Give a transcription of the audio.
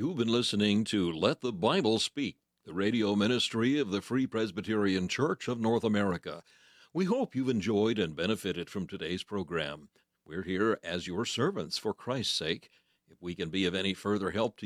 You've been listening to Let the Bible Speak, the radio ministry of the Free Presbyterian Church of North America. We hope you've enjoyed and benefited from today's program. We're here as your servants for Christ's sake. If we can be of any further help to